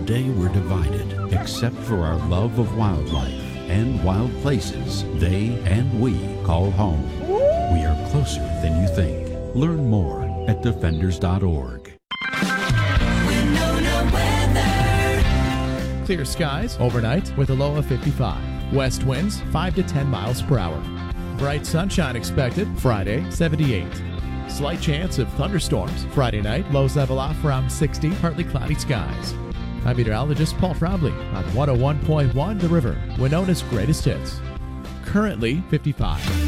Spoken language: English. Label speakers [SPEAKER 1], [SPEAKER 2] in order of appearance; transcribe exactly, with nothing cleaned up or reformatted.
[SPEAKER 1] day we're divided, except for our love of wildlife and wild places they and we call home. We are closer than you think. Learn more at defenders dot org.
[SPEAKER 2] Clear skies overnight with a low of fifty-five. West winds five to ten miles per hour. Bright sunshine expected Friday, seventy-eight. Slight chance of thunderstorms Friday night. Lows level off around sixty. Partly cloudy skies. I'm meteorologist Paul Trombley on one oh one point one The River, Winona's greatest hits. Currently fifty-five.